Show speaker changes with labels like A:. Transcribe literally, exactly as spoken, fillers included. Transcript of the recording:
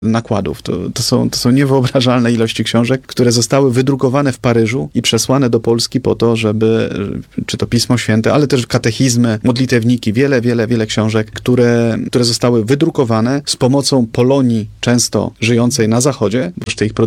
A: nakładów. To, to, są, to są niewyobrażalne ilości książek, które zostały wydrukowane w Paryżu i przesłane do Polski po to, żeby, czy to Pismo Święte, ale też katechizmy, modlitewniki, wiele, wiele, wiele książek, które, które zostały wydrukowane z pomocą Polonii, często żyjącej na Zachodzie, bo ich